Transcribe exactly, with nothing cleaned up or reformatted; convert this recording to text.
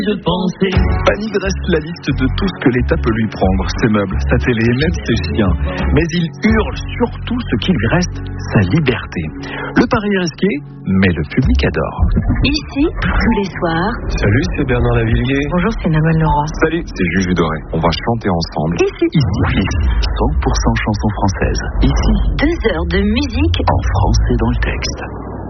Je pensais. Fanny dresse la liste de tout ce que l'État peut lui prendre, ses meubles, sa télé, même ses chiens. Mais il hurle surtout ce qui lui reste, sa liberté. Le pari est risqué, mais le public adore. Ici, tous les soirs. Salut, c'est Bernard Lavillier. Bonjour, c'est Noël Laurent. Salut, c'est Juju Doré. On va chanter ensemble. Ici. Ici, ici, cent pour cent chansons françaises. Ici, Deux heures de musique en français dans le texte.